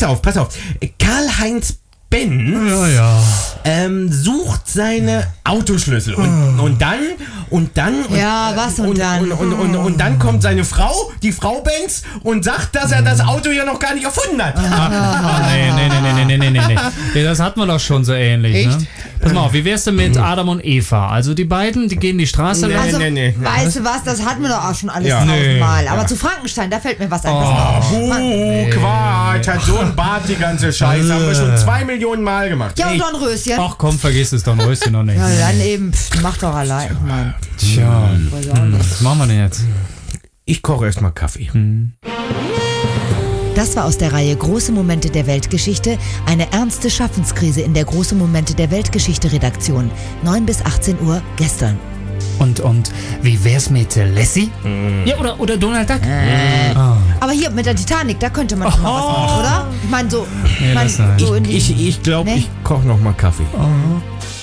auf. Karl-Heinz Benz sucht seine Autoschlüssel und dann kommt seine Frau, die Frau Benz, und sagt, dass er das Auto ja noch gar nicht erfunden hat. Nee, das hatten wir doch schon so ähnlich. Echt? Ne? Pass mal auf, wie wär's denn mit Adam und Eva? Also die beiden, die gehen die Straße lang. Also, weißt du was, das hatten wir doch auch schon alles tausendmal. Aber zu Frankenstein, da fällt mir was ein. Quatsch, hat so ein Bart, die ganze Scheiße. Haben wir schon 2 Millionen Mal gemacht. Ja, und Dornröschen. Ach komm, vergiss es, Dornröschen noch nicht. Ja, dann eben, mach doch allein, Mann. Tja, was machen wir denn jetzt? Ich koche erstmal Kaffee. Das war aus der Reihe Große Momente der Weltgeschichte, eine ernste Schaffenskrise in der Große Momente der Weltgeschichte-Redaktion. 9 bis 18 Uhr gestern. Und wie wär's mit Lassie? Ja, oder Donald Duck? Aber hier mit der Titanic, da könnte man doch mal was machen, oder? Ich meine, so. Nee, so in die- Ich glaube, Nee? ich koche noch mal Kaffee.